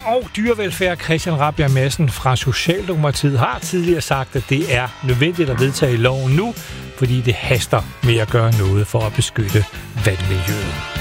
og dyrevelfærd. Christian Rabjerg Madsen fra Socialdemokratiet har tidligere sagt, at det er nødvendigt at vedtage loven nu, fordi det haster med at gøre noget for at beskytte vandmiljøet.